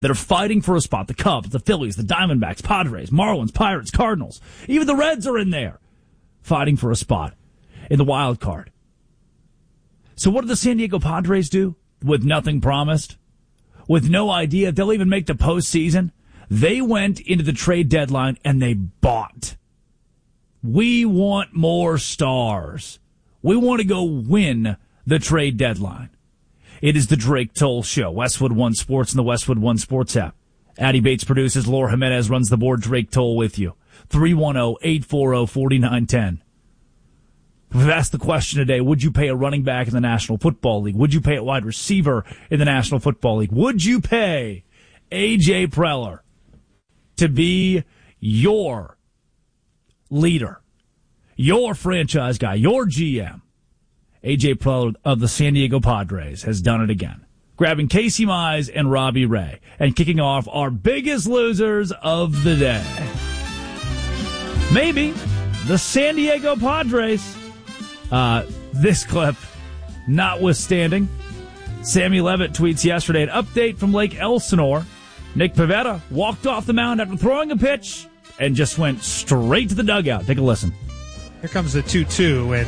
that are fighting for a spot. The Cubs, the Phillies, the Diamondbacks, Padres, Marlins, Pirates, Cardinals. Even the Reds are in there fighting for a spot in the wild card. So what did the San Diego Padres do with nothing promised? With no idea if they'll even make the postseason? They went into the trade deadline and they bought. We want more stars. We want to go win the trade deadline. It is the Drake Toll Show. Westwood One Sports and the Westwood One Sports app. Addie Bates produces. Laura Jimenez runs the board. Drake Toll with you. 310-840-4910. We've asked the question today, would you pay a running back in the National Football League? Would you pay a wide receiver in the National Football League? Would you pay A.J. Preller to be your leader, your franchise guy, your GM? A.J. Preller of the San Diego Padres has done it again, grabbing Casey Mize and Robbie Ray and kicking off our biggest losers of the day. Maybe the San Diego Padres. This clip notwithstanding, Sammy Levitt tweets yesterday, an update from Lake Elsinore. Nick Pivetta walked off the mound after throwing a pitch and just went straight to the dugout. Take a listen. Here comes the 2-2, and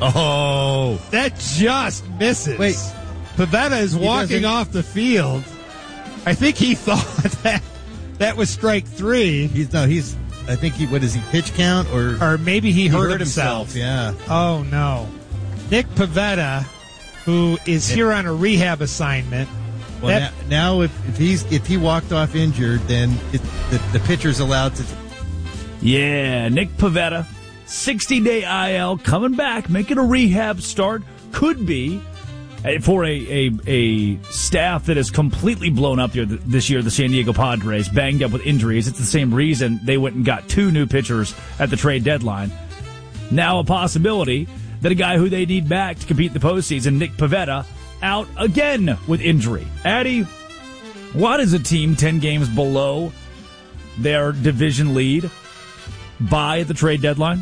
that just misses. Wait, Pivetta is walking off the field. I think he thought that was strike three. I think what is he, pitch count? Or maybe he hurt himself. Yeah. Oh, no. Nick Pivetta, who is here on a rehab assignment. Well, now if he walked off injured, then the pitcher's allowed to. Yeah, Nick Pivetta, 60-day IL, coming back, making a rehab start. Could be for a staff that is completely blown up this year, the San Diego Padres, banged up with injuries. It's the same reason they went and got 2 new pitchers at the trade deadline. Now a possibility that a guy who they need back to compete in the postseason, Nick Pivetta, out again with injury. Addie, what is a team 10 games below their division lead buy at the trade deadline?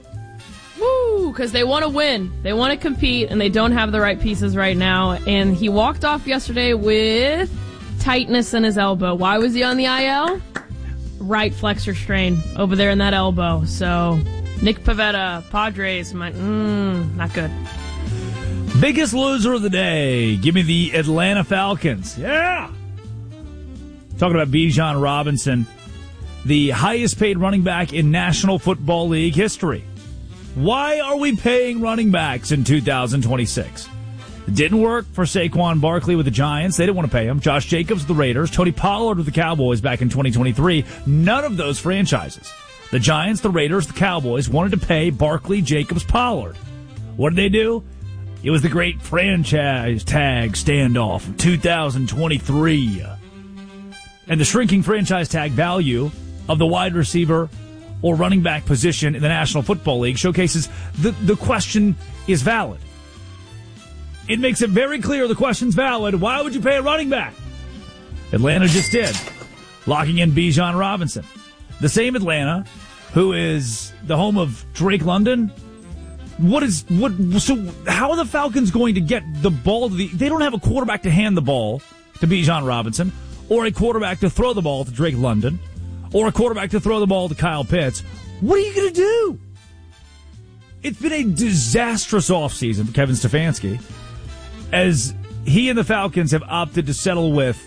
Because they want to win. They want to compete, and they don't have the right pieces right now. And he walked off yesterday with tightness in his elbow. Why was he on the IL? Right flexor strain over there in that elbow. So, Nick Pivetta, Padres, not good. Biggest loser of the day. Give me the Atlanta Falcons. Yeah! Talking about Bijan Robinson, the highest paid running back in National Football League history. Why are we paying running backs in 2026? It didn't work for Saquon Barkley with the Giants. They didn't want to pay him. Josh Jacobs with the Raiders. Tony Pollard with the Cowboys back in 2023. None of those franchises, the Giants, the Raiders, the Cowboys, wanted to pay Barkley, Jacobs, Pollard. What did they do? It was the great franchise tag standoff of 2023. And the shrinking franchise tag value of the wide receiver or running back position in the National Football League showcases the question is valid. It makes it very clear the question's valid. Why would you pay a running back? Atlanta just did, locking in Bijan Robinson. The same Atlanta who is the home of Drake London. So how are the Falcons going to get the ball they don't have a quarterback to hand the ball to Bijan Robinson, or a quarterback to throw the ball to Drake London, or a quarterback to throw the ball to Kyle Pitts. What are you going to do? It's been a disastrous offseason for Kevin Stefanski, as he and the Falcons have opted to settle with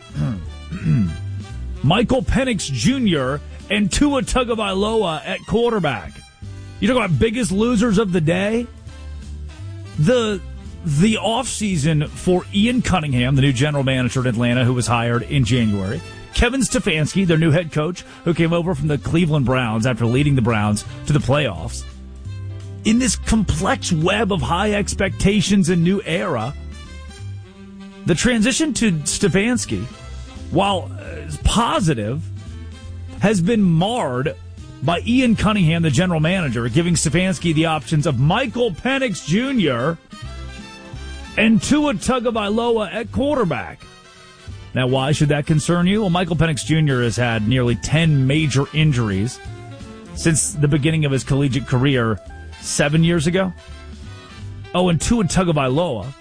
Michael Penix Jr. and Tua Tagovailoa at quarterback. You talk about biggest losers of the day? The offseason for Ian Cunningham, the new general manager in Atlanta who was hired in January, Kevin Stefanski, their new head coach, who came over from the Cleveland Browns after leading the Browns to the playoffs. In this complex web of high expectations and new era, the transition to Stefanski, while positive, has been marred by Ian Cunningham, the general manager, giving Stefanski the options of Michael Penix Jr. and Tua Tagovailoa at quarterback. Now, why should that concern you? Well, Michael Penix Jr. has had nearly 10 major injuries since the beginning of his collegiate career 7 years ago. Oh, and Tua Tagovailoa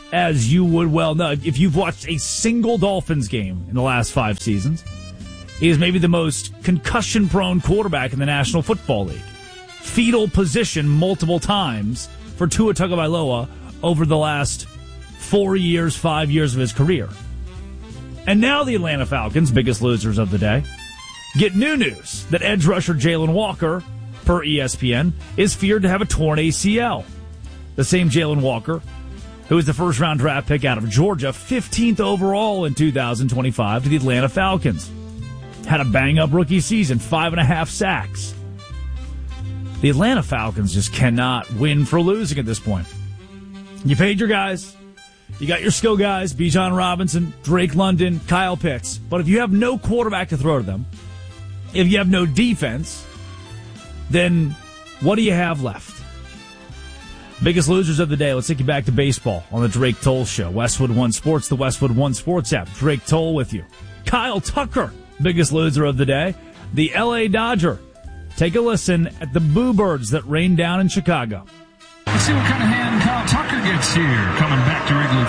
as you would well know, if you've watched a single Dolphins game in the last 5 seasons, is maybe the most concussion-prone quarterback in the National Football League. Fetal position multiple times for Tua Tagovailoa over the last 4 years, 5 years of his career. And now the Atlanta Falcons, biggest losers of the day, get new news that edge rusher Jalen Walker, per ESPN, is feared to have a torn ACL. The same Jalen Walker, who was the first-round draft pick out of Georgia, 15th overall in 2025 to the Atlanta Falcons. Had a bang-up rookie season, 5.5 sacks. The Atlanta Falcons just cannot win for losing at this point. You paid your guys. You got your skill guys, Bijan Robinson, Drake London, Kyle Pitts. But if you have no quarterback to throw to them, if you have no defense, then what do you have left? Biggest losers of the day. Let's take you back to baseball on the Drake Toll Show. Westwood One Sports, the Westwood One Sports app. Drake Toll with you. Kyle Tucker, biggest loser of the day. The L.A. Dodger. Take a listen at the Boo Birds that rained down in Chicago. Let's see what kind of hand Kyle Tucker gets here coming back to Wrigley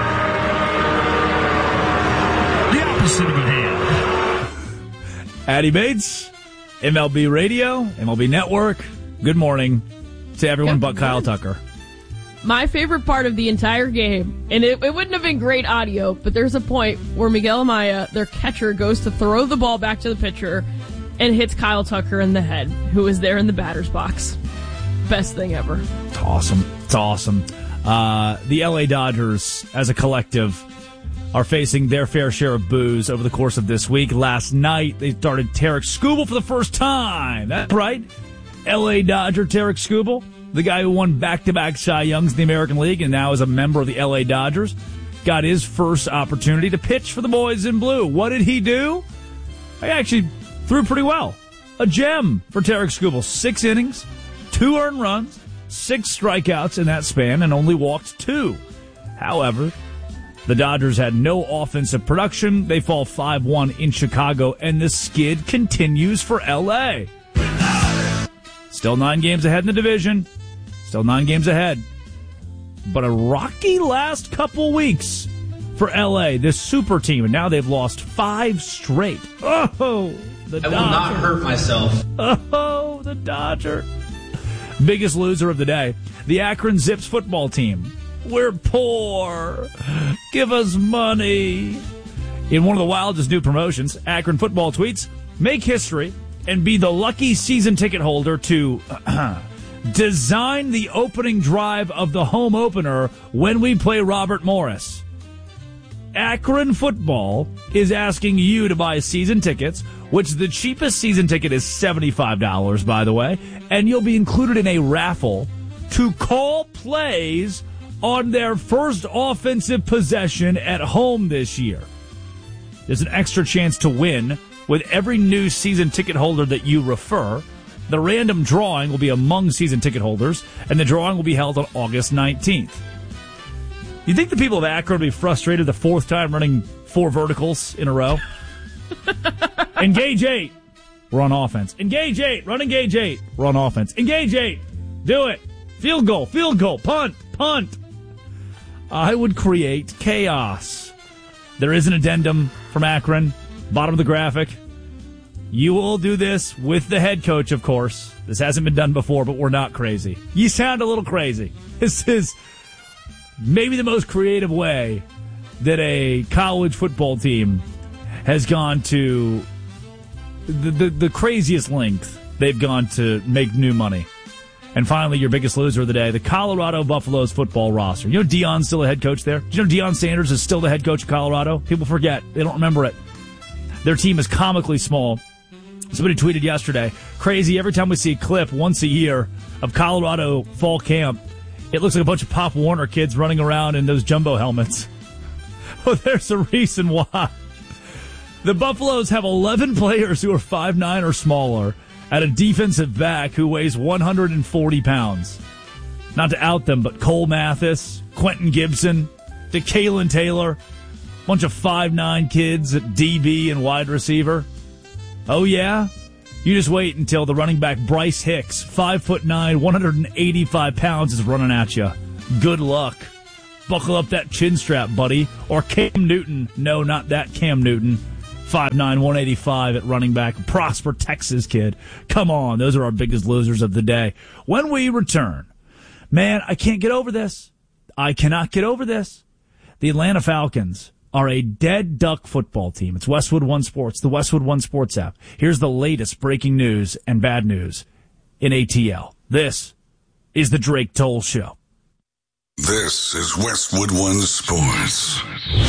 Field. The opposite of a hand. Addy Bates, MLB Radio, MLB Network. Good morning to everyone but Kyle Tucker. My favorite part of the entire game, and it wouldn't have been great audio, but there's a point where Miguel Amaya, their catcher, goes to throw the ball back to the pitcher and hits Kyle Tucker in the head, who is there in the batter's box. Best thing ever. It's awesome. It's awesome. The LA Dodgers, as a collective, are facing their fair share of boos over the course of this week. Last night, they started Tarek Skubal for the first time. That's right. LA Dodger Tarek Skubal, the guy who won back-to-back Cy Youngs in the American League and now is a member of the LA Dodgers, got his first opportunity to pitch for the boys in blue. What did he do? He actually threw pretty well. A gem for Tarek Skubal. 6 innings, 2 earned runs, 6 strikeouts in that span, and only walked 2. However, the Dodgers had no offensive production. They fall 5-1 in Chicago, and the skid continues for L.A. Still 9 games ahead in the division. Still 9 games ahead. But a rocky last couple weeks for L.A., this super team, and now they've lost 5 straight. Oh, the Dodger. I will not hurt myself. Oh, the Dodger. Biggest loser of the day, the Akron Zips football team. We're poor. Give us money. In one of the wildest new promotions, Akron football tweets, make history and be the lucky season ticket holder to design the opening drive of the home opener when we play Robert Morris. Akron football is asking you to buy season tickets, which the cheapest season ticket is $75, by the way, and you'll be included in a raffle to call plays on their first offensive possession at home this year. There's an extra chance to win with every new season ticket holder that you refer. The random drawing will be among season ticket holders, and the drawing will be held on August 19th. You think the people of Akron will be frustrated the 4th time running 4 verticals in a row? Engage 8. We're on offense. Engage 8. Run engage 8. We're on offense. Engage 8. Do it. Field goal. Field goal. Punt. Punt. I would create chaos. There is an addendum from Akron. Bottom of the graphic. You will do this with the head coach, of course. This hasn't been done before, but we're not crazy. You sound a little crazy. This is maybe the most creative way that a college football team has gone to the craziest length they've gone to make new money. And finally, your biggest loser of the day, the Colorado Buffaloes football roster. You know Deion's still the head coach there? Do you know Deion Sanders is still the head coach of Colorado? People forget. They don't remember it. Their team is comically small. Somebody tweeted yesterday, crazy, every time we see a clip once a year of Colorado fall camp, it looks like a bunch of Pop Warner kids running around in those jumbo helmets. Well, there's a reason why. The Buffaloes have 11 players who are 5'9" or smaller at a defensive back who weighs 140 pounds. Not to out them, but Cole Mathis, Quentin Gibson, DeKalen Taylor, bunch of 5'9" kids at DB and wide receiver. Oh, yeah? You just wait until the running back Bryce Hicks, 5'9", 185 pounds, is running at you. Good luck. Buckle up that chin strap, buddy. Or Cam Newton. No, not that Cam Newton. 5'9", 185 at running back. Prosper, Texas kid. Come on. Those are our biggest losers of the day. When we return, man, I can't get over this. I cannot get over this. The Atlanta Falcons are a dead duck football team. It's Westwood One Sports, the Westwood One Sports app. Here's the latest breaking news and bad news in ATL. This is the Drake Toll Show. This is Westwood One Sports.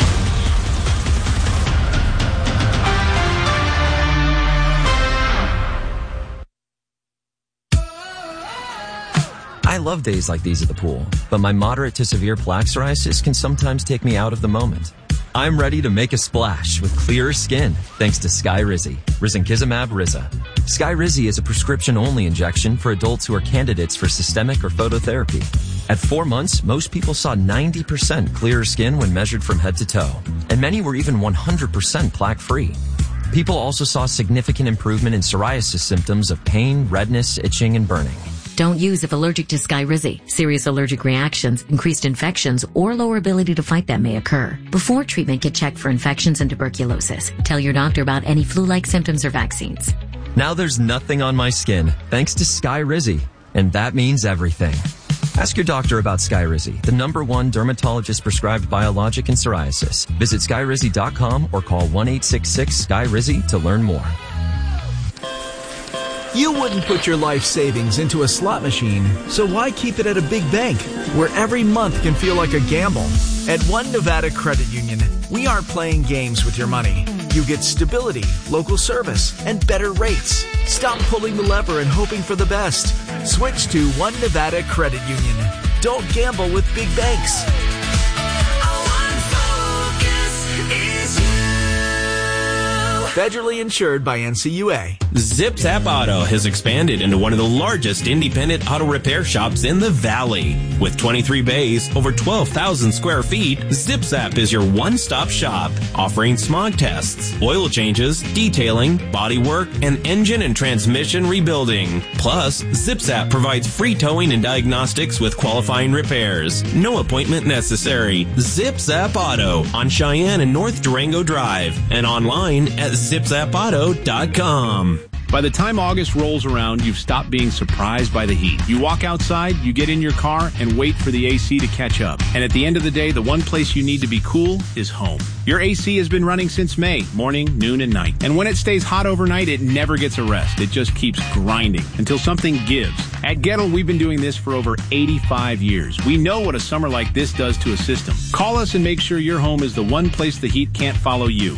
I love days like these at the pool, but my moderate to severe plaque psoriasis can sometimes take me out of the moment. I'm ready to make a splash with clearer skin thanks to Skyrizi, Risankizumab Riza. Skyrizi is a prescription-only injection for adults who are candidates for systemic or phototherapy. At 4 months, most people saw 90% clearer skin when measured from head to toe, and many were even 100% plaque-free. People also saw significant improvement in psoriasis symptoms of pain, redness, itching, and burning. Don't use if allergic to Skyrizi. Serious allergic reactions, increased infections, or lower ability to fight them may occur. Before treatment, get checked for infections and tuberculosis. Tell your doctor about any flu-like symptoms or vaccines. Now there's nothing on my skin thanks to Skyrizi, and that means everything. Ask your doctor about Skyrizi, the #1 dermatologist-prescribed biologic in psoriasis. Visit Skyrizi.com or call 1-866-SKYRIZI to learn more. You wouldn't put your life savings into a slot machine, so why keep it at a big bank, where every month can feel like a gamble? At One Nevada Credit Union, we aren't playing games with your money. You get stability, local service, and better rates. Stop pulling the lever and hoping for the best. Switch to One Nevada Credit Union. Don't gamble with big banks. Federally insured by NCUA. ZipZap Auto has expanded into one of the largest independent auto repair shops in the Valley. With 23 bays, over 12,000 square feet, ZipZap is your one-stop shop, offering smog tests, oil changes, detailing, bodywork, and engine and transmission rebuilding. Plus, ZipZap provides free towing and diagnostics with qualifying repairs. No appointment necessary. ZipZap Auto on Cheyenne and North Durango Drive and online at ZipZapAuto.com. By the time August rolls around, you've stopped being surprised by the heat. You walk outside, you get in your car, and wait for the AC to catch up. And at the end of the day, the one place you need to be cool is home. Your AC has been running since May, morning, noon, and night. And when it stays hot overnight, it never gets a rest. It just keeps grinding until something gives. At Gettle, we've been doing this for over 85 years. We know what a summer like this does to a system. Call us and make sure your home is the one place the heat can't follow you.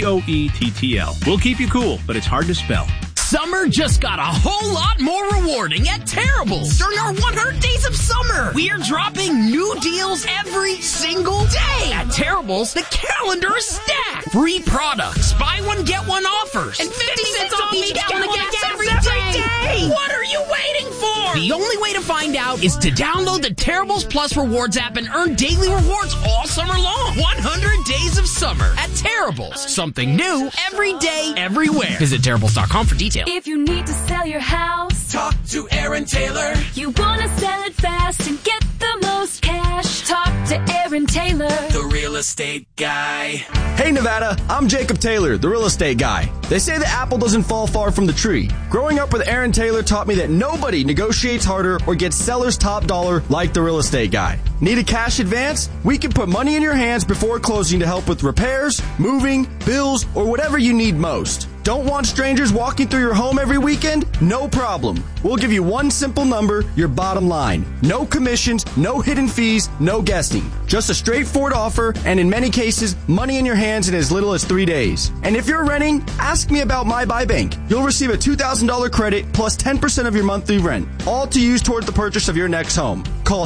GOETTL. We'll keep you cool, but it's hard to spell. Summer just got a whole lot more rewarding at Terrible's. During our 100 Days of Summer, we are dropping new deals every single day. At Terrible's, the calendar is stacked. Free products, buy one, get one offers, and 50 cents off each gallon of gas every day. What are you waiting for? The only way to find out is to download the Terrible's Plus Rewards app and earn daily rewards all summer long. 100 Days of Summer at Terrible's. Something new every day, everywhere. Visit Terrible's.com for details. If you need to sell your house, talk to Aaron Taylor. You want to sell it fast and get the most cash, talk to Aaron Taylor, the real estate guy. Hey Nevada, I'm Jacob Taylor, the real estate guy. They say the apple doesn't fall far from the tree. Growing up with Aaron Taylor taught me that nobody negotiates harder or gets seller's top dollar like the real estate guy. Need a cash advance? We can put money in your hands before closing to help with repairs, moving, bills, or whatever you need most. Don't want strangers walking through your home every weekend? No problem. We'll give you one simple number, your bottom line. No commissions, no hidden fees, no guessing. Just a straightforward offer, and in many cases, money in your hands in as little as 3 days. And if you're renting, ask me about My Buy Bank. You'll receive a $2,000 credit plus 10% of your monthly rent, all to use toward the purchase of your next home. Call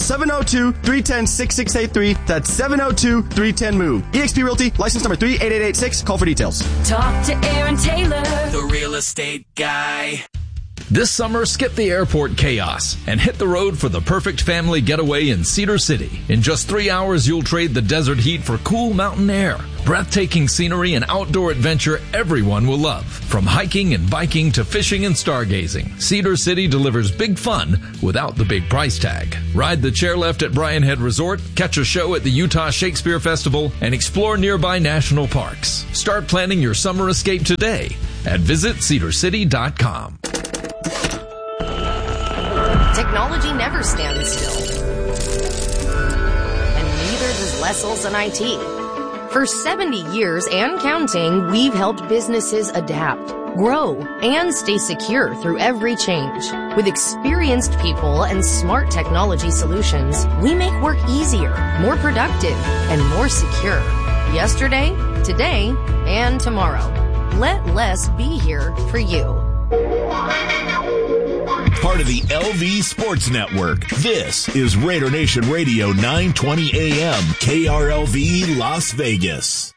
702-310-6683. That's 702-310-MOVE. eXp Realty, license number 38886. Call for details. Talk to Aaron Taylor, the real estate guy. This summer, skip the airport chaos and hit the road for the perfect family getaway in Cedar City. In just 3 hours, you'll trade the desert heat for cool mountain air. Breathtaking scenery and outdoor adventure everyone will love. From hiking and biking to fishing and stargazing, Cedar City delivers big fun without the big price tag. Ride the chairlift at Bryan Head Resort, catch a show at the Utah Shakespeare Festival, and explore nearby national parks. Start planning your summer escape today at visitcedarcity.com. Technology never stands still. And neither does Lessel's and IT. For 70 years and counting, we've helped businesses adapt, grow, and stay secure through every change. With experienced people and smart technology solutions, we make work easier, more productive, and more secure. Yesterday, today, and tomorrow. Let Les be here for you. Part of the LV Sports Network. This is Raider Nation Radio 920 AM, KRLV Las Vegas.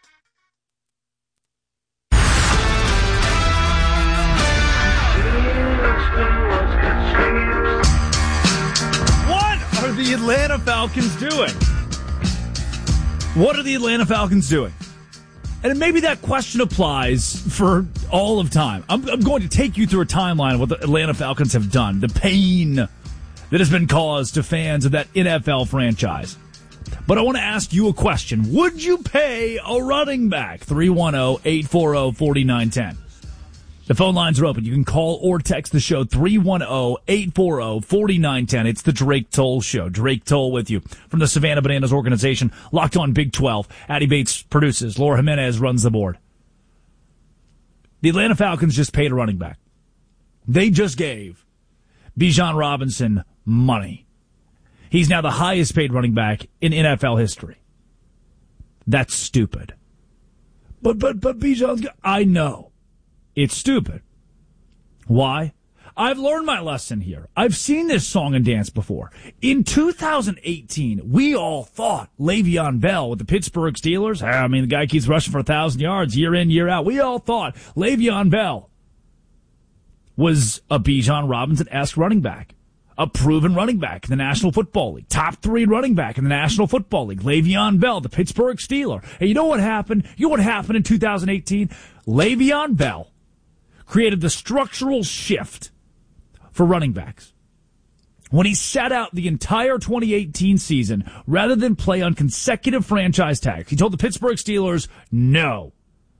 What are the Atlanta Falcons doing? What are the Atlanta Falcons doing? And maybe that question applies for all of time. I'm going to take you through a timeline of what the Atlanta Falcons have done, the pain that has been caused to fans of that NFL franchise. But I want to ask you a question. Would you pay a running back? 310-840-4910. The phone lines are open. You can call or text the show, 310-840-4910. It's the Drake Toll Show. Drake Toll with you from the Savannah Bananas organization, Locked On Big 12. Addie Bates produces. Laura Jimenez runs the board. The Atlanta Falcons just paid a running back. They just gave Bijan Robinson money. He's now the highest paid running back in NFL history. That's stupid. But Bijan's I know. It's stupid. Why? I've learned my lesson here. I've seen this song and dance before. In 2018, we all thought Le'Veon Bell with the Pittsburgh Steelers, I mean, the guy keeps rushing for 1,000 yards year in, year out. We all thought Le'Veon Bell was a Bijan Robinson-esque running back, a proven running back in the National Football League, top 3 running back in the National Football League. Le'Veon Bell, the Pittsburgh Steeler. And you know what happened? You know what happened in 2018? Le'Veon Bell created the structural shift for running backs. When he sat out the entire 2018 season, rather than play on consecutive franchise tags, he told the Pittsburgh Steelers, no,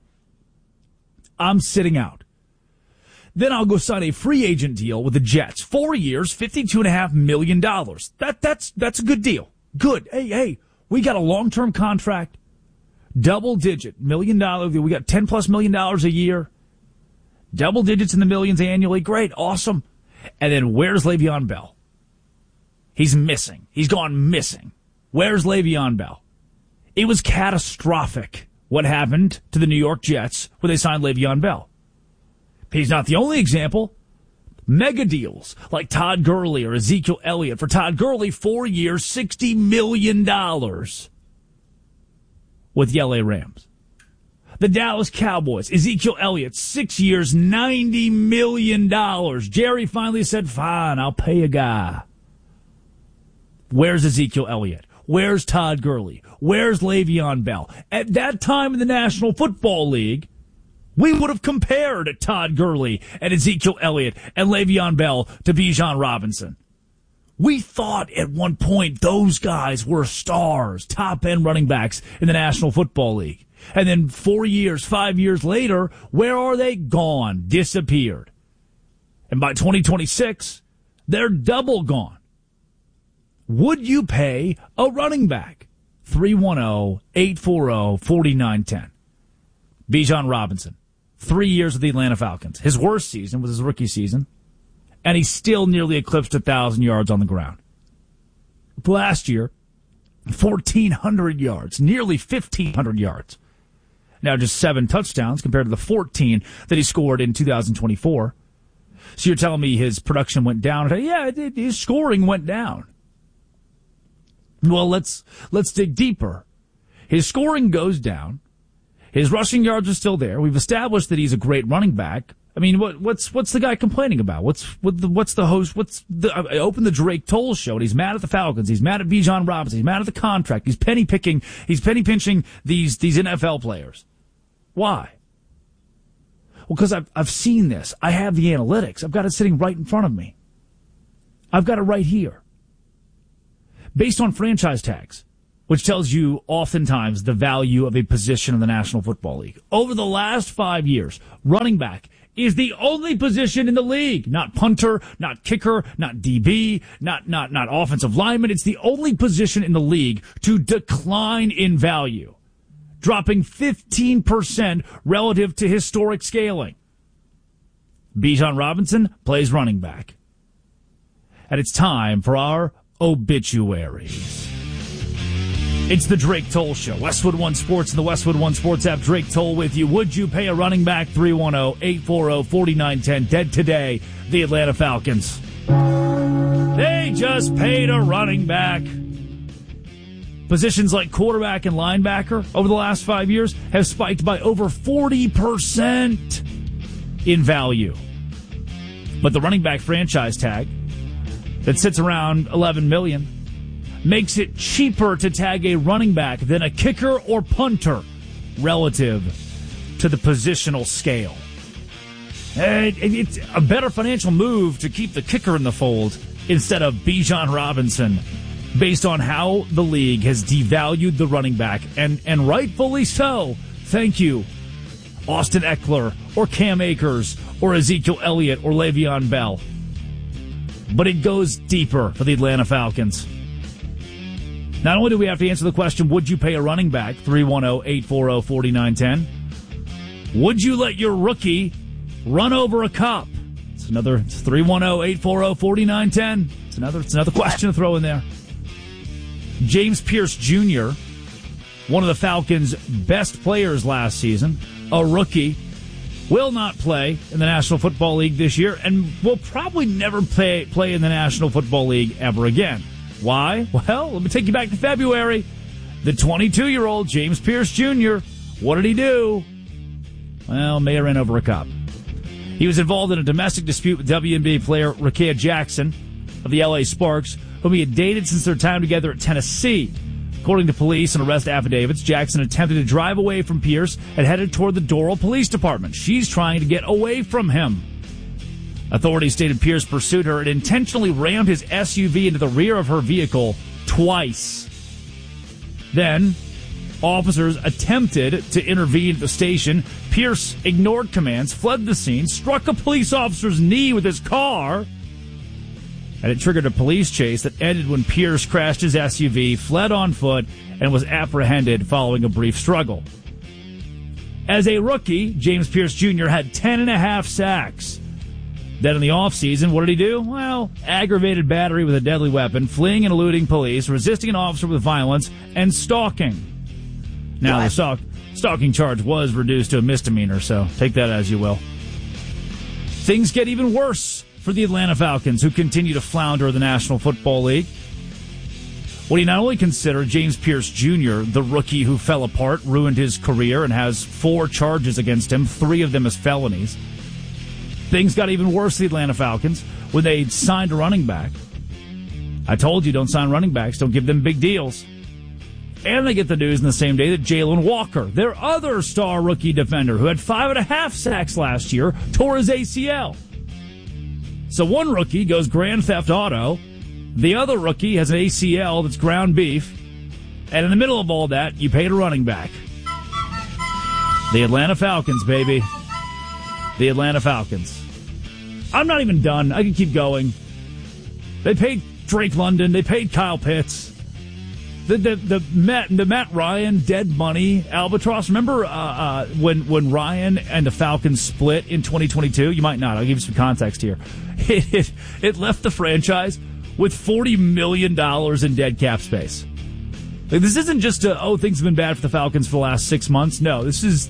I'm sitting out. Then I'll go sign a free agent deal with the Jets. 4 years, $52.5 million. That's a good deal. Good. Hey, we got a long-term contract, double-digit $1 million. We got $10+ million a year. Double digits in the millions annually. Great. Awesome. And then where's Le'Veon Bell? He's missing. He's gone missing. Where's Le'Veon Bell? It was catastrophic what happened to the New York Jets when they signed Le'Veon Bell. He's not the only example. Mega deals like Todd Gurley or Ezekiel Elliott. For Todd Gurley, 4 years, $60 million with the LA Rams. The Dallas Cowboys, Ezekiel Elliott, 6 years, $90 million. Jerry finally said, fine, I'll pay a guy. Where's Ezekiel Elliott? Where's Todd Gurley? Where's Le'Veon Bell? At that time in the National Football League, we would have compared Todd Gurley and Ezekiel Elliott and Le'Veon Bell to Bijan Robinson. We thought at one point those guys were stars, top-end running backs in the National Football League. And then 4 years, 5 years later, where are they? Gone, disappeared. And by 2026, they're double gone. Would you pay a running back? 310-840-4910. Bijan Robinson, 3 years with the Atlanta Falcons. His worst season was his rookie season, and he still nearly eclipsed 1,000 yards on the ground. Last year, 1,400 yards, nearly 1,500 yards. Now just 7 touchdowns compared to the 14 that he scored in 2024. So you're telling me his production went down? Yeah, his scoring went down. Well, let's dig deeper. His scoring goes down. His rushing yards are still there. We've established that he's a great running back. I mean, what's the guy complaining about? What's the host? I opened the Drake Toll show, and he's mad at the Falcons. He's mad at Bijan Robinson. He's mad at the contract. He's penny pinching these NFL players. Why? Well, because I've seen this. I have the analytics. I've got it sitting right in front of me. I've got it right here. Based on franchise tags, which tells you oftentimes the value of a position in the National Football League. Over the last 5 years, running back is the only position in the league. Not punter, not kicker, not DB, not offensive lineman. It's the only position in the league to decline in value, dropping 15% relative to historic scaling. Bijan Robinson plays running back. And it's time for our obituaries. It's the Drake Toll Show. Westwood One Sports and the Westwood One Sports app. Drake Toll with you. Would you pay a running back? 310-840-4910. Dead today, the Atlanta Falcons. They just paid a running back. Positions like quarterback and linebacker over the last 5 years have spiked by over 40% in value. But the running back franchise tag that sits around $11 million makes it cheaper to tag a running back than a kicker or punter relative to the positional scale. It's a better financial move to keep the kicker in the fold instead of Bijan Robinson, based on how the league has devalued the running back, and rightfully so. Thank you, Austin Eckler or Cam Akers or Ezekiel Elliott or Le'Veon Bell. But it goes deeper for the Atlanta Falcons. Not only do we have to answer the question, would you pay a running back? 310-840-4910. Would you let your rookie run over a cop? It's 310-840-4910. It's another question to throw in there. James Pierce Jr., one of the Falcons' best players last season, a rookie, will not play in the National Football League this year and will probably never play in the National Football League ever again. Why? Well, let me take you back to February. The 22-year-old James Pierce Jr., what did he do? Well, may have ran over a cop. He was involved in a domestic dispute with WNBA player Rickea Jackson of the LA Sparks, whom he had dated since their time together at Tennessee. According to police and arrest affidavits, Jackson attempted to drive away from Pierce and headed toward the Doral Police Department. She's trying to get away from him. Authorities stated Pierce pursued her and intentionally rammed his SUV into the rear of her vehicle twice. Then, officers attempted to intervene at the station. Pierce ignored commands, fled the scene, struck a police officer's knee with his car, and it triggered a police chase that ended when Pierce crashed his SUV, fled on foot, and was apprehended following a brief struggle. As a rookie, James Pierce Jr. had 10.5 sacks. Then in the offseason, what did he do? Well, aggravated battery with a deadly weapon, fleeing and eluding police, resisting an officer with violence, and stalking. Now, the stalking charge was reduced to a misdemeanor, so take that as you will. Things get even worse for the Atlanta Falcons, who continue to flounder in the National Football League. When you not only consider James Pierce Jr., the rookie who fell apart, ruined his career, and has 4 charges against him, 3 of them as felonies. Things got even worse for the Atlanta Falcons when they signed a running back. I told you, don't sign running backs. Don't give them big deals. And they get the news in the same day that Jalen Walker, their other star rookie defender, who had 5.5 sacks last year, tore his ACL. So one rookie goes Grand Theft Auto. The other rookie has an ACL that's ground beef. And in the middle of all that, you paid a running back. The Atlanta Falcons, baby. The Atlanta Falcons. I'm not even done. I can keep going. They paid Drake London. They paid Kyle Pitts. The Matt Ryan dead money albatross. Remember when Ryan and the Falcons split in 2022? You might not. I'll give you some context here. It left the franchise with $40 million in dead cap space. Like, this isn't just things have been bad for the Falcons for the last 6 months. No, this is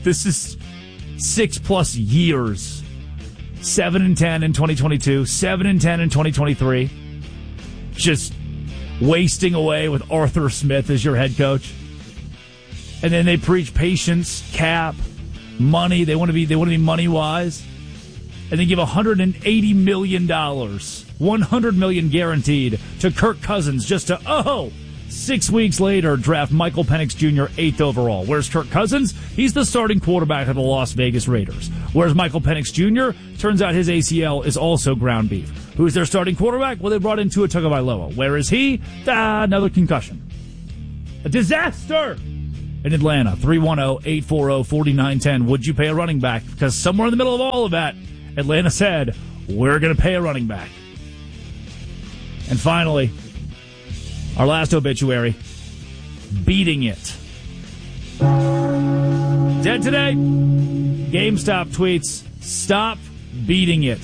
6+ years. 7-10 in 2022, 7-10 in 2023. Just wasting away with Arthur Smith as your head coach. And then they preach patience, cap, money. They want to be money wise. and then give $180 million, $100 million guaranteed to Kirk Cousins just to, 6 weeks later, draft Michael Penix Jr. 8th overall. Where's Kirk Cousins? He's the starting quarterback of the Las Vegas Raiders. Where's Michael Penix Jr.? Turns out his ACL is also ground beef. Who's their starting quarterback? Well, they brought in Tua Tagovailoa. Where is he? Another concussion. A disaster in Atlanta. 310-840-4910. Would you pay a running back? Because somewhere in the middle of all of that, Atlanta said, we're going to pay a running back. And finally, our last obituary, beating it. Dead today. GameStop tweets, stop beating it.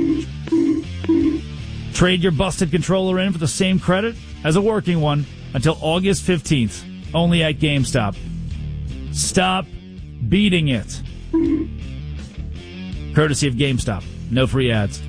Trade your busted controller in for the same credit as a working one until August 15th. Only at GameStop. Stop beating it. Courtesy of GameStop. No free ads.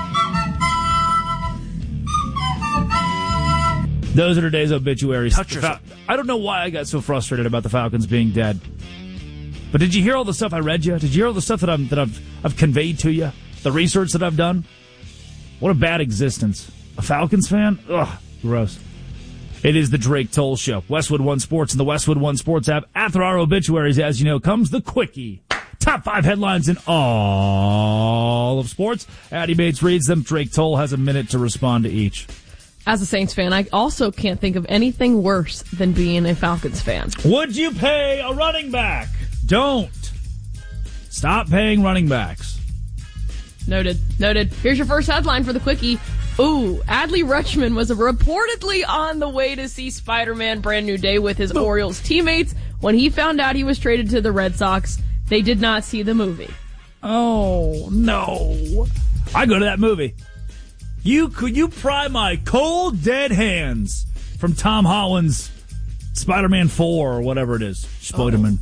Those are today's obituaries. Touch yourself. I don't know why I got so frustrated about the Falcons being dead. But did you hear all the stuff I read you? Did you hear all the stuff that I've conveyed to you? The research that I've done? What a bad existence. A Falcons fan? Ugh, gross. It is the Drake Toll Show. Westwood One Sports and the Westwood One Sports app. After our obituaries, as you know, comes the Quickie. Top 5 headlines in all of sports. Addie Bates reads them. Drake Toll has a minute to respond to each. As a Saints fan, I also can't think of anything worse than being a Falcons fan. Would you pay a running back? Don't. Stop paying running backs. Noted. Here's your first headline for the Quickie. Ooh, Adley Rutschman was reportedly on the way to see Spider-Man Brand New Day with his Orioles teammates. When he found out he was traded to the Red Sox, they did not see the movie. Oh, no. I go to that movie. Could you pry my cold, dead hands from Tom Holland's Spider-Man 4 or whatever it is. Spider-Man.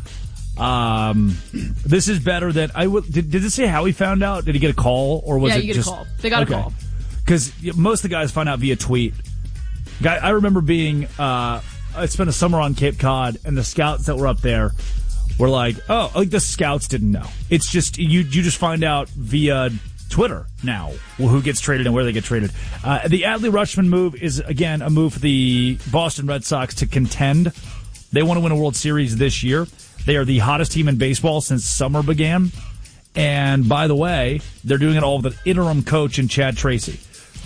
This is better than did it say how he found out? Did he get a call or was it you get just a call. They got a call. Because most of the guys find out via tweet. I remember being I spent a summer on Cape Cod and the scouts that were up there were like, the scouts didn't know. It's just you just find out via Twitter now who gets traded and where they get traded. The Adley Rutschman move is, again, a move for the Boston Red Sox to contend. They want to win a World Series this year. They are the hottest team in baseball since summer began. And, by the way, they're doing it all with an interim coach in Chad Tracy.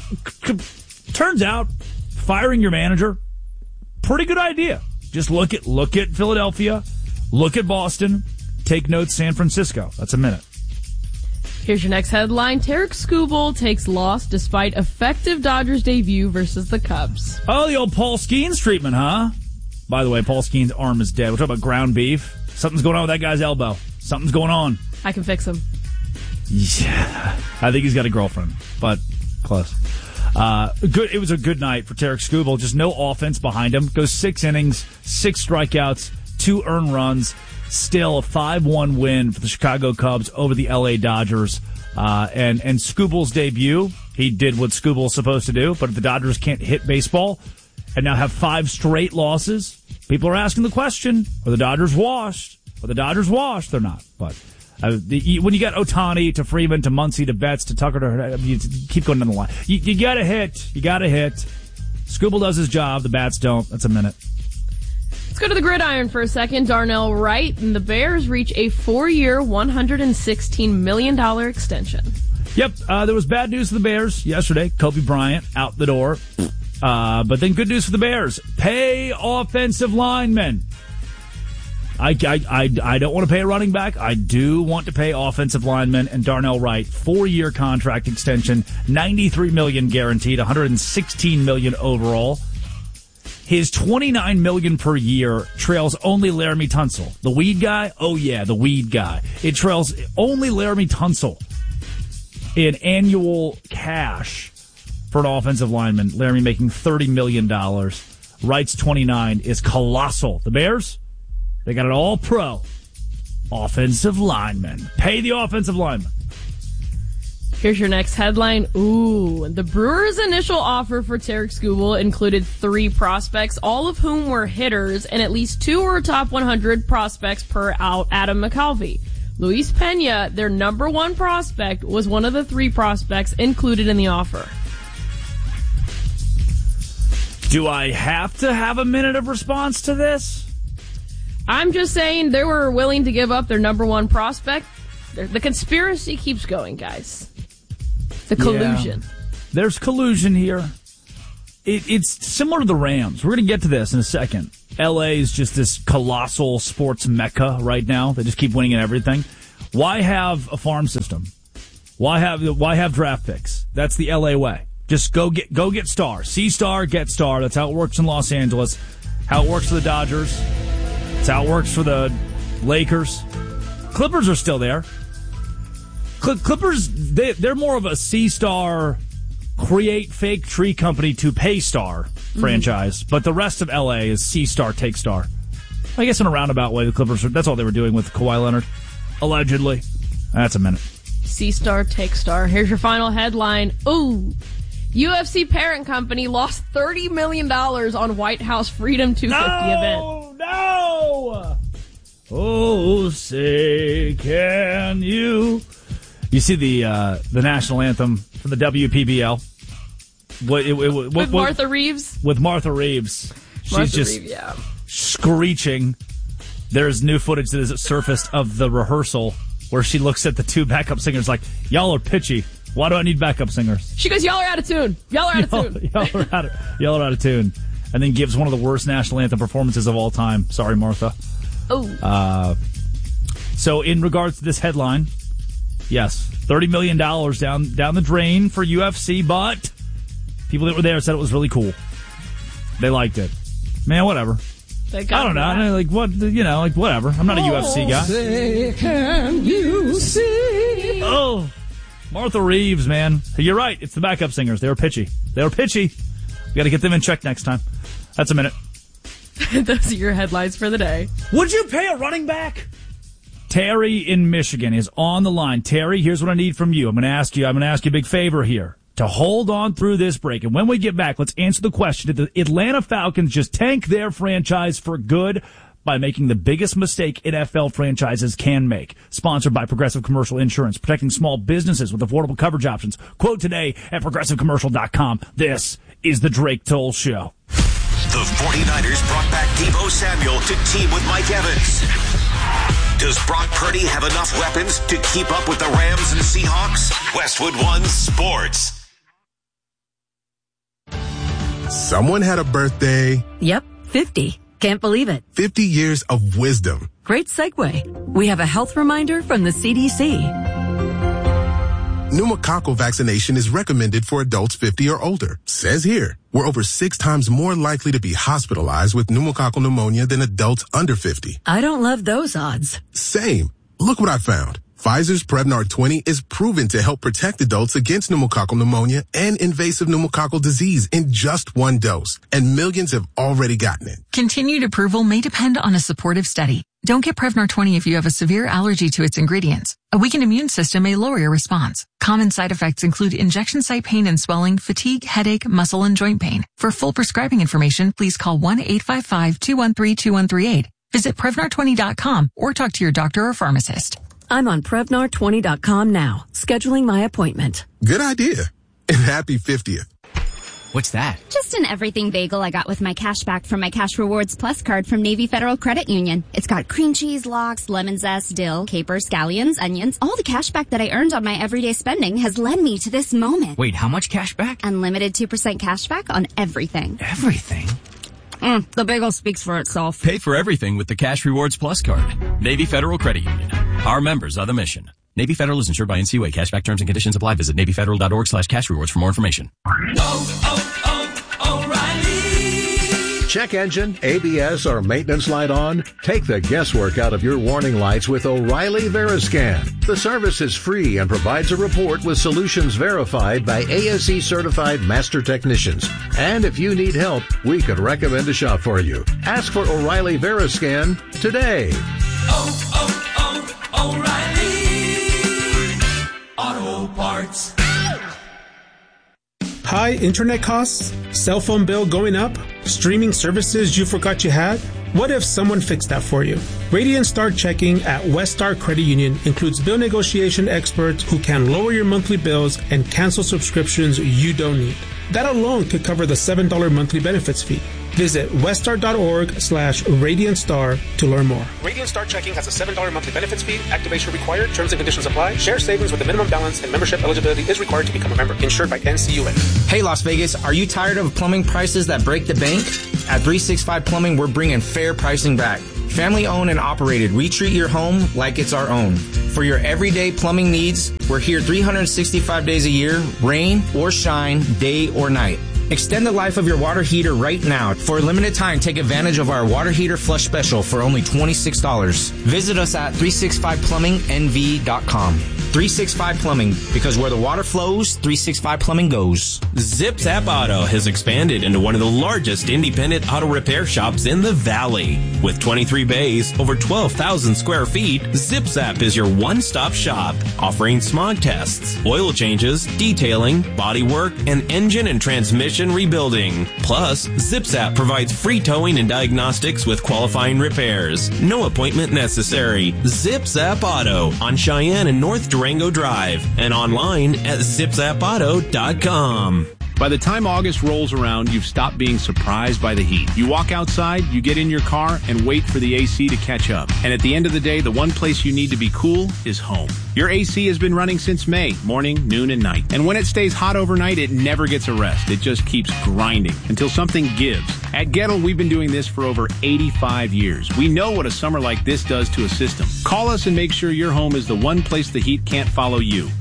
Turns out, firing your manager, pretty good idea. Just look at Philadelphia, look at Boston, take notes San Francisco. That's a minute. Here's your next headline. Tarek Skubal takes loss despite effective Dodgers debut versus the Cubs. Oh, the old Paul Skeens treatment, huh? By the way, Paul Skeens' arm is dead. We're talking about ground beef. Something's going on with that guy's elbow. Something's going on. I can fix him. Yeah. I think he's got a girlfriend, but close. Good. It was a good night for Tarek Skubal. Just no offense behind him. Goes 6 innings, 6 strikeouts, 2 earned runs. Still a 5-1 win for the Chicago Cubs over the LA Dodgers. And Skubal's debut, he did what Skubal's supposed to do, but if the Dodgers can't hit baseball and now have 5 straight losses, people are asking the question, are the Dodgers washed? Are the Dodgers washed? They're not. But when you got Ohtani to Freeman to Muncy to Betts to Tucker to you keep going down the line. You got to hit. You got to hit. Skubal does his job. The bats don't. That's a minute. Let's go to the gridiron for a second. Darnell Wright and the Bears reach a 4-year, $116 million extension. Yep, there was bad news for the Bears yesterday. Kobe Bryant out the door. But then good news for the Bears. Pay offensive linemen. I don't want to pay a running back. I do want to pay offensive linemen. And Darnell Wright, 4-year contract extension, $93 million guaranteed, $116 million overall. His $29 million per year trails only Laramie Tunsil. The weed guy? Oh, yeah, the weed guy. It trails only Laramie Tunsil in annual cash for an offensive lineman. Laramie making $30 million. Wright's 29 is colossal. The Bears, they got an all-pro offensive lineman. Pay the offensive lineman. Here's your next headline. Ooh, the Brewers' initial offer for Tarek Skubal included 3 prospects, all of whom were hitters, and at least 2 were top 100 prospects per Adam McCalvy. Luis Pena, their number one prospect, was one of the 3 prospects included in the offer. Do I have to have a minute of response to this? I'm just saying they were willing to give up their number one prospect. The conspiracy keeps going, guys. The collusion. Yeah. There's collusion here. It's similar to the Rams. We're going to get to this in a second. LA is just this colossal sports mecca right now. They just keep winning at everything. Why have a farm system? Why have draft picks? That's the LA way. Just go get star. See star, get star. That's how it works in Los Angeles. How it works for the Dodgers. It's how it works for the Lakers. Clippers are still there. Clippers, they're more of a C-star, create fake tree company to pay star franchise. But the rest of LA is C-star, take star. I guess in a roundabout way, the Clippers, that's all they were doing with Kawhi Leonard. Allegedly. That's a minute. C-star, take star. Here's your final headline. Ooh. UFC parent company lost $30 million on White House Freedom 250 event. No! Oh, say can you... You see the national anthem for the WPBL? With Martha Reeves? With Martha Reeves. She's just screeching. There's new footage that has surfaced of the rehearsal where she looks at the 2 backup singers like, y'all are pitchy. Why do I need backup singers? She goes, y'all are out of tune. Y'all are out of tune. Y'all are out of tune. And then gives one of the worst national anthem performances of all time. Sorry, Martha. Oh. So in regards to this headline, yes, $30 million down the drain for UFC, but people that were there said it was really cool. They liked it. Man, whatever. I don't know. Like what? Like whatever. I'm not a UFC guy. Say, can you see? Oh, Martha Reeves, man. You're right. It's the backup singers. They were pitchy. We got to get them in check next time. That's a minute. Those are your headlines for the day. Would you pay a running back? Terry in Michigan is on the line. Terry, here's what I need from you. I'm going to ask you a big favor here to hold on through this break. And when we get back, let's answer the question. Did the Atlanta Falcons just tank their franchise for good by making the biggest mistake NFL franchises can make? Sponsored by Progressive Commercial Insurance, protecting small businesses with affordable coverage options. Quote today at progressivecommercial.com. This is the Drake Toll Show. The 49ers brought back Deebo Samuel to team with Mike Evans. Does Brock Purdy have enough weapons to keep up with the Rams and Seahawks? Westwood One Sports. Someone had a birthday. Yep, 50. Can't believe it. 50 years of wisdom. Great segue. We have a health reminder from the CDC. Pneumococcal vaccination is recommended for adults 50 or older. Says here, we're over 6 times more likely to be hospitalized with pneumococcal pneumonia than adults under 50. I don't love those odds. Same. Look what I found. Pfizer's Prevnar 20 is proven to help protect adults against pneumococcal pneumonia and invasive pneumococcal disease in just 1 dose. And millions have already gotten it. Continued approval may depend on a supportive study. Don't get Prevnar 20 if you have a severe allergy to its ingredients. A weakened immune system may lower your response. Common side effects include injection site pain and swelling, fatigue, headache, muscle, and joint pain. For full prescribing information, please call 1-855-213-2138. Visit Prevnar20.com or talk to your doctor or pharmacist. I'm on Prevnar20.com now, scheduling my appointment. Good idea. And happy 50th. What's that? Just an everything bagel I got with my cash back from my Cash Rewards Plus card from Navy Federal Credit Union. It's got cream cheese, lox, lemon zest, dill, capers, scallions, onions. All the cash back that I earned on my everyday spending has led me to this moment. Wait, how much cash back? Unlimited 2% cash back on everything. Everything? The bagel speaks for itself. Pay for everything with the Cash Rewards Plus card. Navy Federal Credit Union. Our members are the mission. Navy Federal is insured by NCUA. Cashback terms and conditions apply. Visit NavyFederal.org/cash rewards for more information. O'Reilly. Check engine, ABS, or maintenance light on? Take the guesswork out of your warning lights with O'Reilly Veriscan. The service is free and provides a report with solutions verified by ASE certified master technicians. And if you need help, we could recommend a shop for you. Ask for O'Reilly Veriscan today. O'Reilly Auto Parts. High internet costs? Cell phone bill going up? Streaming services you forgot you had? What if someone fixed that for you? Radiant Star Checking at West Star Credit Union includes bill negotiation experts who can lower your monthly bills and cancel subscriptions you don't need. That alone could cover the $7 monthly benefits fee. Visit weststar.org/RadiantStar to learn more. Radiant Star Checking has a $7 monthly benefits fee. Activation required. Terms and conditions apply. Share savings with a minimum balance and membership eligibility is required to become a member. Insured by NCUA. Hey, Las Vegas, are you tired of plumbing prices that break the bank? At 365 Plumbing, we're bringing fair pricing back. Family owned and operated, we treat your home like it's our own. For your everyday plumbing needs, we're here 365 days a year, rain or shine, day or night. Extend the life of your water heater right now. For a limited time, take advantage of our water heater flush special for only $26. Visit us at 365plumbingnv.com. 365 Plumbing, because where the water flows, 365 Plumbing goes. Zip Zap Auto has expanded into one of the largest independent auto repair shops in the Valley. With 23 bays, over 12,000 square feet, Zip Zap is your one-stop shop, offering smog tests, oil changes, detailing, body work, and engine and transmission rebuilding. Plus, Zip Zap provides free towing and diagnostics with qualifying repairs. No appointment necessary. Zip Zap Auto on Cheyenne and North Durango Drive and online at zipzapauto.com. By the time August rolls around, you've stopped being surprised by the heat. You walk outside, you get in your car, and wait for the AC to catch up. And at the end of the day, the one place you need to be cool is home. Your AC has been running since May, morning, noon, and night. And when it stays hot overnight, it never gets a rest. It just keeps grinding until something gives. At Gettle, we've been doing this for over 85 years. We know what a summer like this does to a system. Call us and make sure your home is the one place the heat can't follow you.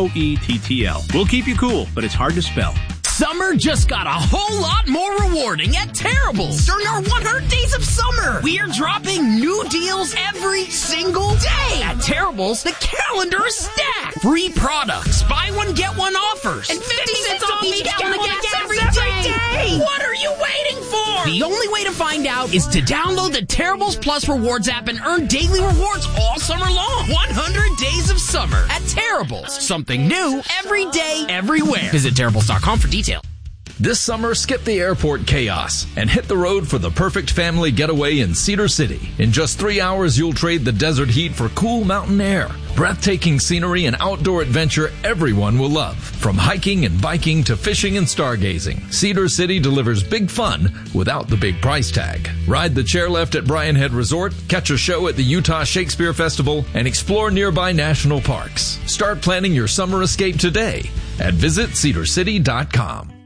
GOETTL. We'll keep you cool, but it's hard to spell. Summer just got a whole lot more rewarding at Terrible's. During our 100 Days of Summer, we are dropping new deals every single day. At Terrible's, the calendar is stacked. Free products, buy one, get one offers, and 50 cents off each gallon of gas every day. What are you waiting for? The only way to find out is to download the Terrible's Plus Rewards app and earn daily rewards all summer long. 100 Days of Summer at Terrible's. Something new every day, everywhere. Visit Terrible's.com for details. This summer, skip the airport chaos and hit the road for the perfect family getaway in Cedar City. In just 3 hours, you'll trade the desert heat for cool mountain air, breathtaking scenery, and outdoor adventure everyone will love. From hiking and biking to fishing and stargazing, Cedar City delivers big fun without the big price tag. Ride the chairlift at Bryan Head Resort, catch a show at the Utah Shakespeare Festival, and explore nearby national parks. Start planning your summer escape today at visitcedarcity.com.